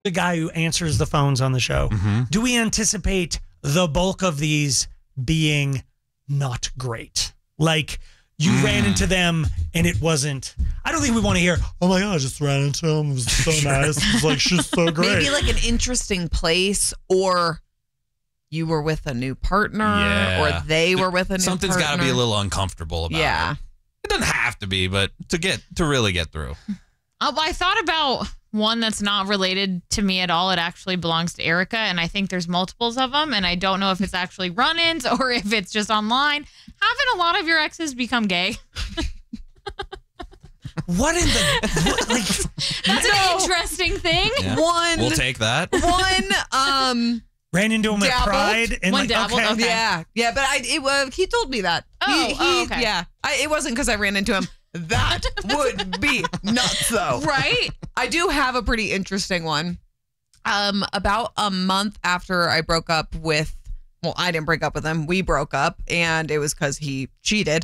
the guy who answers the phones on the show, do we anticipate the bulk of these being not great? Like, you ran into them and it wasn't. I don't think we want to hear, oh my God, I just ran into him. It was so nice. It was like, she's so great. Maybe like an interesting place, or you were with a new partner, or they were with a new Something's partner. got to be a little uncomfortable about it. It doesn't have to be, but to really get through. I thought about one that's not related to me at all. It actually belongs to Erica, and I think there's multiples of them, and I don't know if it's actually run-ins or if it's just online. Haven't a lot of your exes become gay? What in the... like, that's an interesting thing. Yeah. We'll take that. Ran into him at Pride. And one like, dabbled, okay. Yeah, but he told me that. Okay. Yeah. It wasn't because I ran into him. That would be nuts, though. Right? I do have a pretty interesting one. About a month after I broke up with, well, I didn't break up with him. We broke up, and it was because he cheated.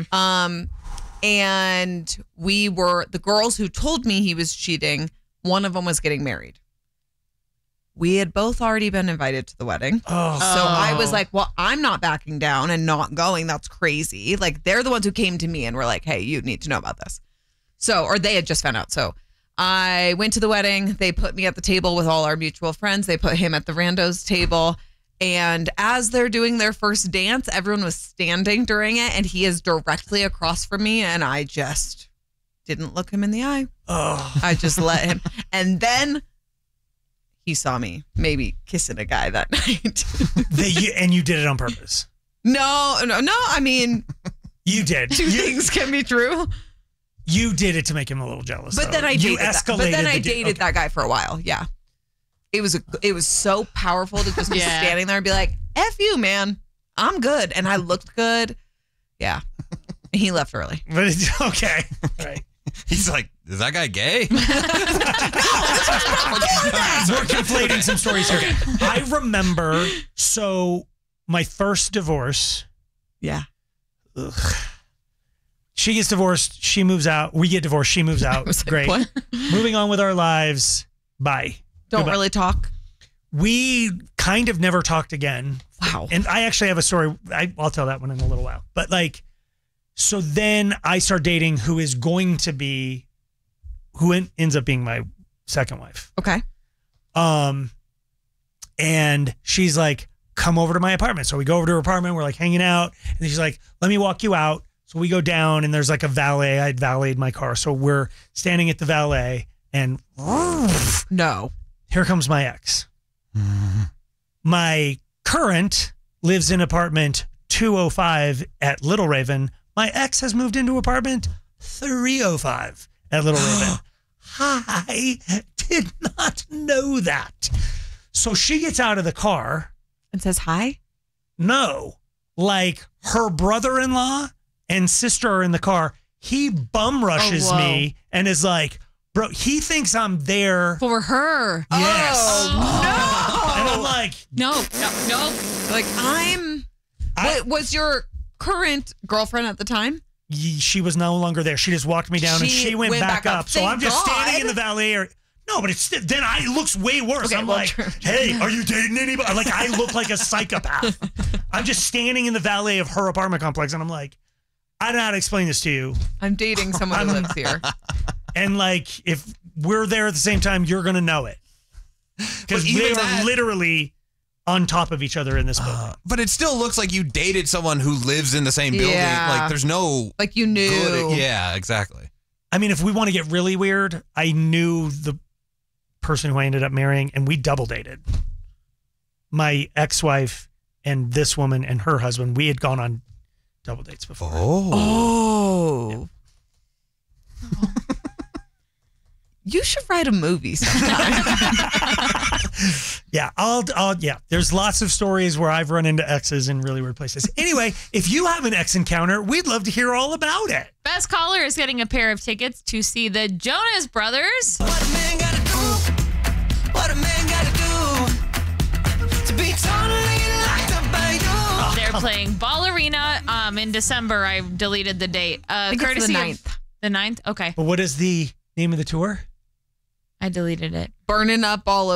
And we were, the girls who told me he was cheating, one of them was getting married. We had both already been invited to the wedding. So I was like, well, I'm not backing down and not going. That's crazy. Like, they're the ones who came to me and were like, hey, you need to know about this. So, or they had just found out. So I went to the wedding. They put me at the table with all our mutual friends. They put him at the randos table. And as they're doing their first dance, everyone was standing during it. And he is directly across from me. And I just didn't look him in the eye. I just let him. And then he saw me maybe kissing a guy that night. And you did it on purpose? No. I mean, you did. Two things can be true. You did it to make him a little jealous. But then I dated that guy for a while. Yeah. It was so powerful to just be standing there and be like, F you, man. I'm good. And I looked good. Yeah. And he left early. But it's okay. Right. He's like, is that guy gay? We're conflating some stories here. I remember, so my first divorce. Yeah. Ugh. She gets divorced. She moves out. We get divorced. She moves out. Like, great. what? Moving on with our lives. Bye. Don't Goodbye. really talk. We kind of never talked again. Wow. And I actually have a story. I'll tell that one in a little while. But like, so then I start dating who ends up being my second wife. Okay. And she's like, come over to my apartment. So we go over to her apartment. We're like hanging out. And then she's like, let me walk you out. So we go down and there's like a valet. I'd valeted my car. So we're standing at the valet and no, here comes my ex. My current lives in apartment 205 at Little Raven. My ex has moved into apartment 305 at Little Raven. I did not know that. So she gets out of the car. And says hi? No. Like, her brother-in-law and sister are in the car. He bum rushes me and is like, bro, he thinks I'm there. For her. Yes. Oh, no. And I'm like, no. Like, was your current girlfriend at the time? She was no longer there. She just walked me down and she went back up. So I'm just standing in the valet area. No, but it's then it looks way worse. Okay, I'm like, hey, are you dating anybody? Like, I look like a psychopath. I'm just standing in the valet of her apartment complex and I'm like, I don't know how to explain this to you. I'm dating someone who lives here. And like, if we're there at the same time, you're going to know it. Because we are literally on top of each other in this building. But it still looks like you dated someone who lives in the same building. Yeah. Like, there's no... Like, you knew. Yeah, exactly. I mean, if we want to get really weird, I knew the person who I ended up marrying, and we double dated. My ex-wife and this woman and her husband, we had gone on double dates before. Oh. Yeah. You should write a movie sometime. Yeah, yeah. There's lots of stories where I've run into exes in really weird places. Anyway, if you have an ex encounter, we'd love to hear all about it. Best caller is getting a pair of tickets to see the Jonas Brothers. What a man gotta do, what a man gotta do to be totally locked up by you. They're playing Ballerina in December. I deleted the date. I think it's the 9th. The 9th? Okay. But what is the name of the tour? I deleted it. Burning up all over.